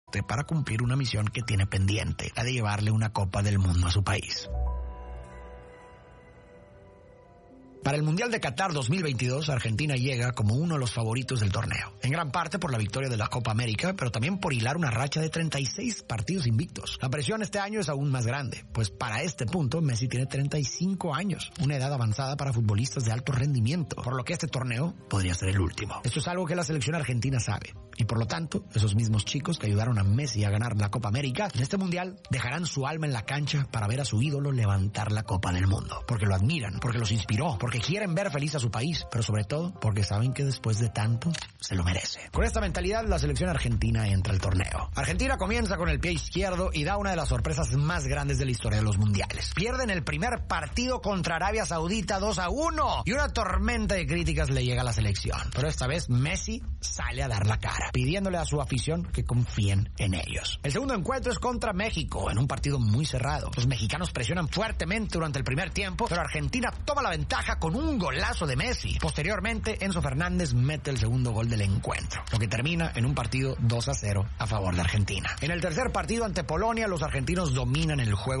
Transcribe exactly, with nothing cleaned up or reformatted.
para cumplir una misión que tiene pendiente, la de llevarle una Copa del Mundo a su país. Para el Mundial de Qatar dos mil veintidós, Argentina llega como uno de los favoritos del torneo. En gran parte por la victoria de la Copa América, pero también por hilar una racha de treinta y seis partidos invictos. La presión este año es aún más grande, pues para este punto Messi tiene treinta y cinco años, una edad avanzada para futbolistas de alto rendimiento, por lo que este torneo podría ser el último. Esto es algo que la selección argentina sabe, y por lo tanto, esos mismos chicos que ayudaron a Messi a ganar la Copa América, en este Mundial dejarán su alma en la cancha para ver a su ídolo levantar la Copa del Mundo, porque lo admiran, porque los inspiró, porque quieren ver feliz a su país, pero sobre todo porque saben que después de tanto se lo merece. Con esta mentalidad, la selección argentina entra al torneo. Argentina comienza con el pie izquierdo y da una de las sorpresas más grandes de la historia de los mundiales. Pierden el primer partido contra Arabia Saudita dos a uno y una tormenta de críticas le llega a la selección. Pero esta vez Messi sale a dar la cara, pidiéndole a su afición que confíen en ellos. El segundo encuentro es contra México, en un partido muy cerrado. Los mexicanos presionan fuertemente durante el primer tiempo, pero Argentina toma la ventaja con un golazo de Messi. Posteriormente, Enzo Fernández mete el segundo gol del encuentro, lo que termina en un partido dos a cero a favor de Argentina. En el tercer partido ante Polonia, los argentinos dominan el juego